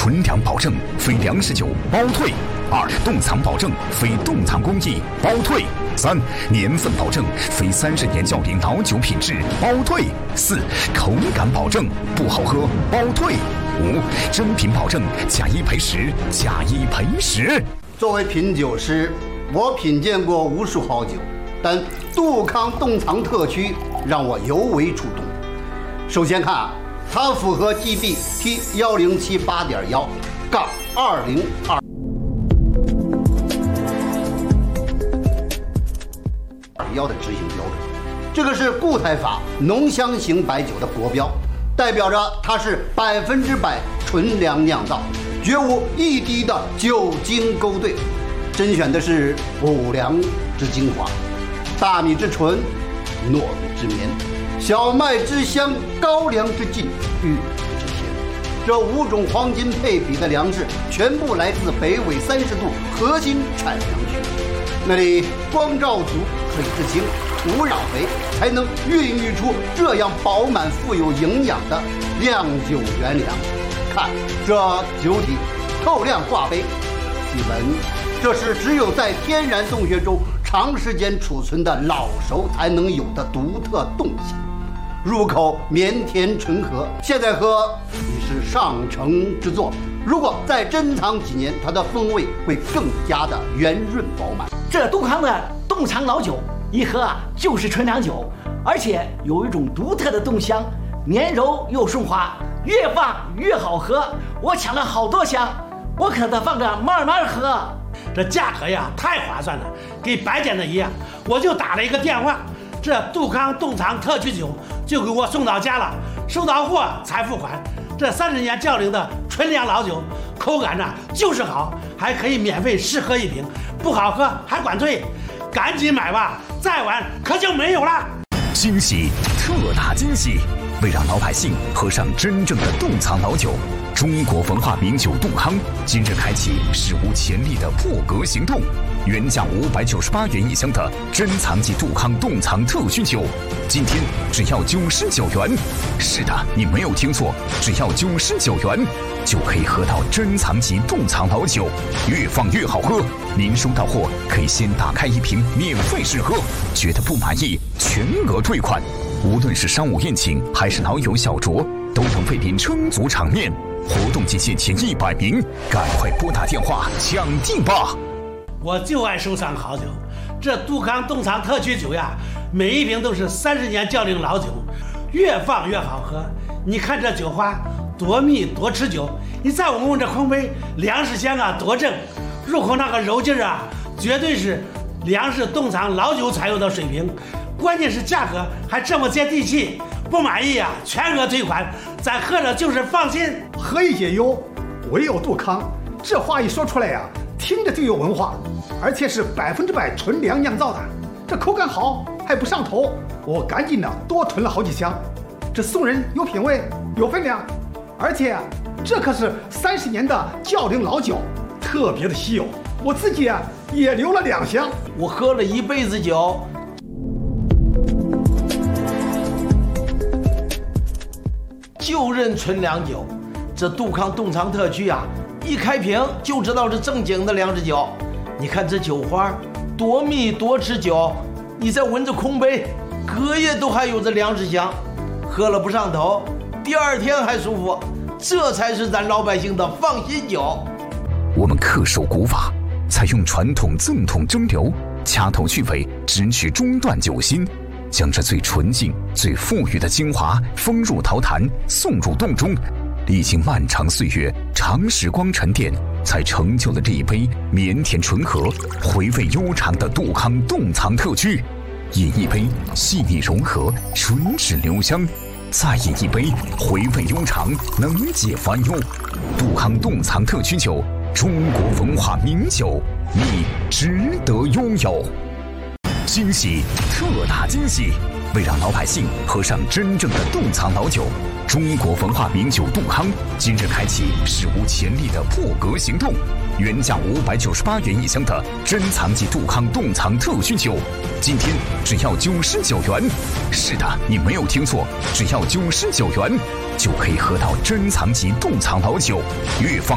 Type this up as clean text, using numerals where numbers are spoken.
纯粮保证，非粮食酒包退；2、冻藏保证，非冻藏工艺包退；3、年份保证，非30年较龄老酒品质包退；4、口感保证，不好喝包退；5、真品保证，假一赔10，假一赔10。 作为品酒师，我品鉴过无数好酒，但杜康冻藏特区让我尤为触动。首先看，它符合 GB T1078.1-2021的执行标准，这个是固态法浓香型白酒的国标，代表着它是100%纯粮酿造，绝无一滴的酒精勾兑，甄选的是五粮之精华，大米之纯，糯米之绵，小麦之香，高粱之劲，玉米之鲜。这5种黄金配比的粮食全部来自北纬30度核心产粮区，那里光照足，水质清，土壤肥，才能孕育出这样饱满富有营养的酿酒原粮。看这酒体透亮挂杯，细闻，这是只有在天然洞穴中长时间储存的老熟才能有的独特动性。入口绵甜醇和，现在喝已是上乘之作。如果再珍藏几年，它的风味会更加的圆润饱满。 这杜康的冻藏老酒一喝就是纯粮酒，而且有一种独特的冻香，绵柔又顺滑，越放越好喝。我抢了好多箱，我可得放着慢慢喝。 这价格呀太划算了，跟白捡的一样。我就打了一个电话，这杜康冻藏特区酒就给我送到家了，收到货才付款。这30年较龄的纯粮老酒，口感呢就是好，还可以免费试喝一瓶，不好喝还管退，赶紧买吧，再晚可就没有了。 惊喜，特大惊喜！为让老百姓喝上真正的冻藏老酒，中国文化名酒杜康今日开启史无前例的破格行动。原价598元一箱的珍藏级杜康冻藏特需酒，今天只要99元。是的，你没有听错，只要99元就可以喝到珍藏级冻藏老酒，越放越好喝。您收到货可以先打开一瓶免费试喝，觉得不满意全额退款。无论是商务宴请还是老友小酌，都能为您撑足场面。活动期限前100名，赶快拨打电话抢订吧！ 我就爱收藏好酒，这杜康冻藏特区酒呀，每一瓶都是30年较龄老酒，越放越好喝。你看这酒花多密多持久，你再闻闻这空杯，粮食香啊多正，入口那个柔劲啊，绝对是粮食冻藏老酒才有的水平。关键是价格还这么接地气，不满意啊全额退款，咱喝着就是放心。 何以解忧，唯有杜康。这话一说出来呀，听着就有文化，而且是100%纯粮酿造的，这口感好还不上头。我赶紧的多囤了好几箱，这送人有品位有分量，而且这可是30年的较龄老酒，特别的稀有。我自己也留了2箱， 我喝了一辈子酒。就认纯粮酒，这杜康冻藏特区一开瓶就知道是正经的粮食酒。你看这酒花多密多持久，你再闻着空杯，隔夜都还有着粮食香，喝了不上头，第2天还舒服，这才是咱老百姓的放心酒。 我们恪守古法，采用传统赠桶蒸馏，掐头去尾，直取中段酒心，将这最纯净、最馥郁的精华封入陶坛，送入洞中。历经漫长岁月、长时光沉淀，才成就了这一杯绵甜醇和、回味悠长的杜康冻藏特区。饮一杯细腻柔和、纯质留香，再饮一杯回味悠长、能解烦忧。杜康冻藏特区酒，中国文化名酒，你值得拥有。惊喜，特大惊喜！为让老百姓喝上真正的冻藏老酒，中国文化名酒杜康今日开启史无前例的破格行动。原价598元一箱的珍藏级杜康冻藏特需酒，今天只要99元。是的，你没有听错，只要99元就可以喝到珍藏级冻藏老酒，越放